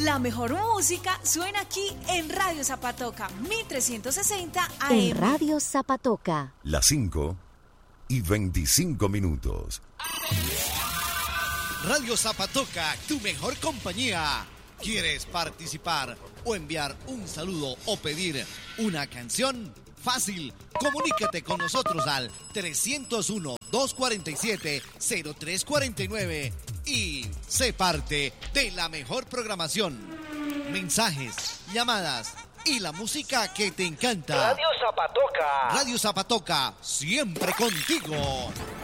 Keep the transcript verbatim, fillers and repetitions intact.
La mejor música suena aquí en Radio Zapatoca, mil trescientos sesenta A M. En Radio Zapatoca. Las cinco y veinticinco minutos. Radio Zapatoca, tu mejor compañía. ¿Quieres participar o enviar un saludo o pedir una canción? Fácil, comunícate con nosotros al trescientos uno, doscientos cuarenta y siete, cero tres cuarenta y nueve y sé parte de la mejor programación. Mensajes, llamadas y la música que te encanta. Radio Zapatoca. Radio Zapatoca, siempre contigo.